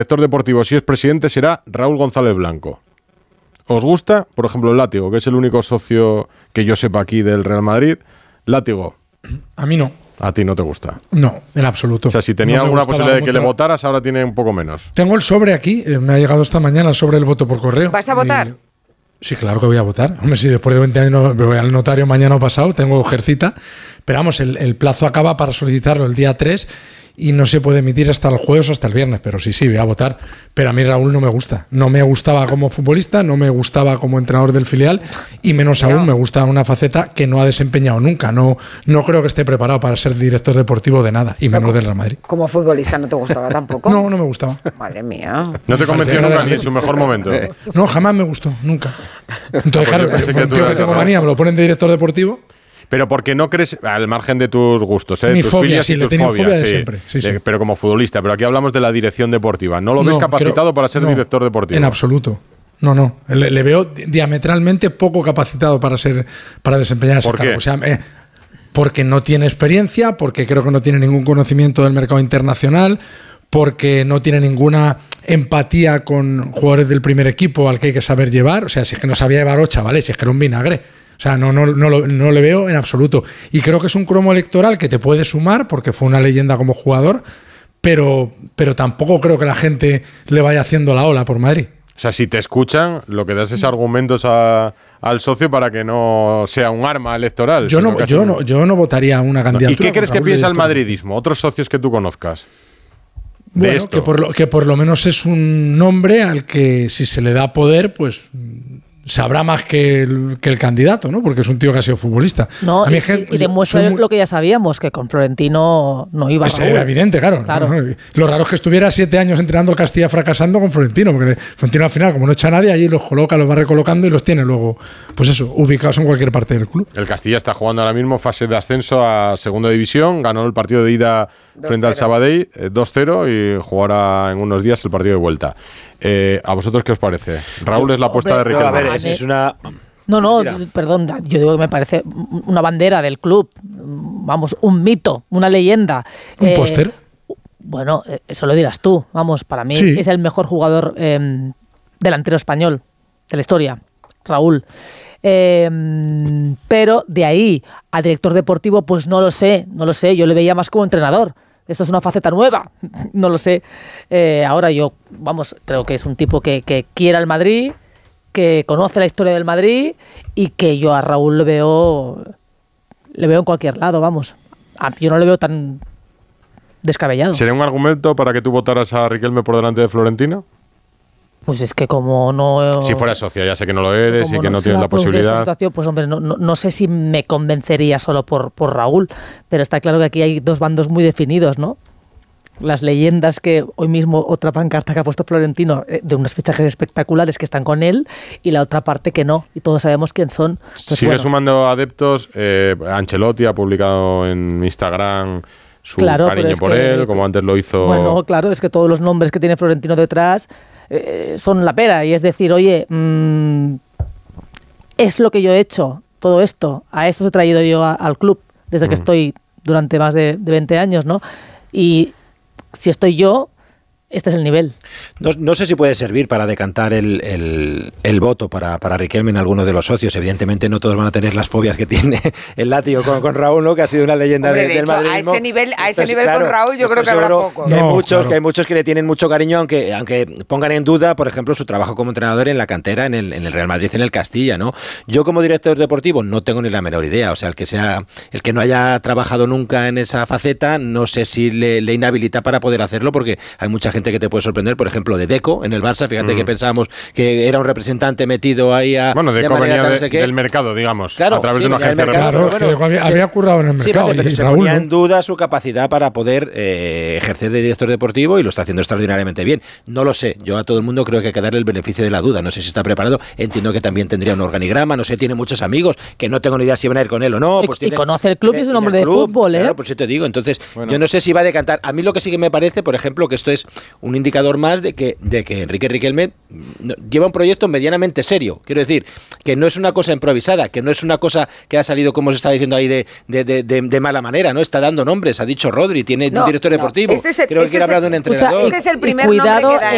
director deportivo, si es presidente, será Raúl González Blanco. ¿Os gusta? Por ejemplo, el Látigo, que es el único socio que yo sepa aquí del Real Madrid. Látigo. A mí no. A ti no te gusta. No, en absoluto. O sea, si tenía no alguna posibilidad de que le votaras, ahora tiene un poco menos. Tengo el sobre aquí, me ha llegado esta mañana sobre el voto por correo. ¿Vas a votar? Sí, claro que voy a votar. Hombre, si después de 20 años me voy al notario mañana o pasado, tengo ejercita. Pero vamos, el plazo acaba para solicitarlo el día 3 y no se puede emitir hasta el jueves o hasta el viernes. Pero sí, voy a votar. Pero a mí Raúl no me gusta. No me gustaba como futbolista, no me gustaba como entrenador del filial y menos aún me gusta una faceta que no ha desempeñado nunca. No creo que esté preparado para ser director deportivo de nada y menos del Real Madrid. ¿Como futbolista no te gustaba tampoco? No me gustaba. Madre mía. ¿No te convenció nunca ni en su mejor momento? No, jamás me gustó, nunca. Entonces, claro, un tío que tengo manía, me lo ponen de director deportivo. Pero porque no crees, al margen de tus gustos, Mi tus fobia, filias sí, y le tus tenía fobias, fobia de siempre. Sí. Pero como futbolista, pero aquí hablamos de la dirección deportiva. ¿No lo ves capacitado para ser director deportivo? En absoluto. No. Le veo diametralmente poco capacitado para desempeñar ese cargo. O sea, porque no tiene experiencia, porque creo que no tiene ningún conocimiento del mercado internacional, porque no tiene ninguna empatía con jugadores del primer equipo al que hay que saber llevar. O sea, si es que no sabía llevar 8 chavales, si es que era un vinagre. O sea, no le veo en absoluto. Y creo que es un cromo electoral que te puede sumar, porque fue una leyenda como jugador, pero tampoco creo que la gente le vaya haciendo la ola por Madrid. O sea, si te escuchan, lo que das es argumentos al socio para que no sea un arma electoral. Yo no votaría a una candidatura. ¿Y qué crees que piensa el madridismo? Otros socios que tú conozcas. Bueno, que por lo menos es un nombre al que si se le da poder, pues sabrá más que el candidato, ¿no? Porque es un tío que ha sido futbolista. No, y demuestra lo que ya sabíamos, que con Florentino no iba a Raúl. Era evidente, claro. ¿No? Lo raro es que estuviera 7 años entrenando el Castilla fracasando con Florentino, porque Florentino al final, como no echa a nadie, allí los coloca, los va recolocando y los tiene luego, pues eso, ubicados en cualquier parte del club. El Castilla está jugando ahora mismo fase de ascenso a segunda división, ganó el partido de ida frente al Sabadell 2-0 y jugará en unos días el partido de vuelta. ¿A vosotros qué os parece? Raúl es la apuesta de Riquelme. A ver, es una... No, perdón, yo digo que me parece una bandera del club, vamos, un mito, una leyenda. ¿Un póster? Bueno, eso lo dirás tú, vamos, para mí es el mejor jugador delantero español de la historia, Raúl. Pero de ahí a director deportivo, pues no lo sé, yo le veía más como entrenador. Esto es una faceta nueva, no lo sé. Ahora yo, creo que es un tipo que quiere al Madrid, que conoce la historia del Madrid y que yo a Raúl le veo en cualquier lado, vamos. Yo no le veo tan descabellado. ¿Sería un argumento para que tú votaras a Riquelme por delante de Florentino? Pues es que como no... Si fuera socio, ya sé que no lo eres y que no tienes la posibilidad. Esta situación, pues hombre, no sé si me convencería solo por Raúl, pero está claro que aquí hay dos bandos muy definidos, ¿no? Las leyendas que hoy mismo, otra pancarta que ha puesto Florentino, de unos fichajes espectaculares que están con él, y la otra parte que no, y todos sabemos quién son. Pues sigue sumando adeptos. Ancelotti ha publicado en Instagram su cariño por él, como antes lo hizo... Bueno, claro, es que todos los nombres que tiene Florentino detrás son la pera, y es decir, oye, es lo que yo he hecho, todo esto, a esto he traído yo al club desde que estoy durante más de 20 años, ¿no? Y si estoy yo, este es el nivel. No sé si puede servir para decantar el voto para Riquelme en alguno de los socios. Evidentemente no todos van a tener las fobias que tiene el Látigo con Raúl, ¿no? Que ha sido una leyenda del madridismo. A ese nivel claro, con Raúl yo creo que habrá pocos. Que hay muchos que le tienen mucho cariño, aunque pongan en duda, por ejemplo, su trabajo como entrenador en la cantera, en el Real Madrid, en el Castilla, ¿no? Yo como director deportivo no tengo ni la menor idea. O sea, el que no haya trabajado nunca en esa faceta, no sé si le inhabilita para poder hacerlo, porque hay mucha gente que te puede sorprender, por ejemplo, de Deco en el Barça. Fíjate que pensábamos que era un representante metido ahí a... Bueno, Deco venía del mercado, digamos, claro, a través de una agencia de mercado. Claro, había currado en el mercado. Pero se ponía en duda su capacidad para poder ejercer de director deportivo, y lo está haciendo extraordinariamente bien. No lo sé, yo a todo el mundo creo que hay que darle el beneficio de la duda. No sé si está preparado, entiendo que también tendría un organigrama, no sé, tiene muchos amigos que no tengo ni idea si van a ir con él o no. Pues y conoce el club y es un hombre de fútbol, ¿eh? Claro, por eso te digo. Entonces, yo no sé si va a decantar. A mí lo que sí que me parece, por ejemplo, que esto es un indicador más de que Enrique Riquelme lleva un proyecto medianamente serio. Quiero decir, que no es una cosa improvisada, que no es una cosa que ha salido, como se está diciendo ahí, de mala manera, ¿no? Está dando nombres, ha dicho Rodri, tiene un director deportivo. Creo que quiere hablar de un entrenador. Este es el primer nombre que da